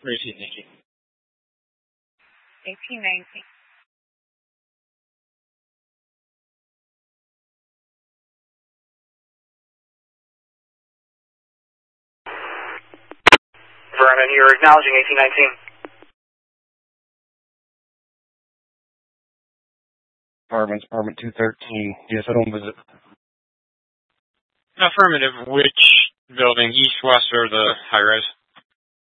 1819. 1819. Vernon, you're acknowledging 1819. Apartment 213. Yes, I don't visit. Affirmative. Which building? East, west, or the high rise?